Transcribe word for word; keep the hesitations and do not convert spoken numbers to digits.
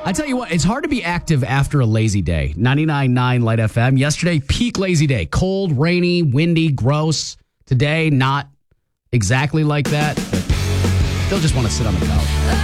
I tell you what, it's hard to be active after a lazy day. ninety-nine point nine Light F M. Yesterday, peak lazy day. Cold, rainy, windy, gross. Today, not exactly like that, but still just want to sit on the couch.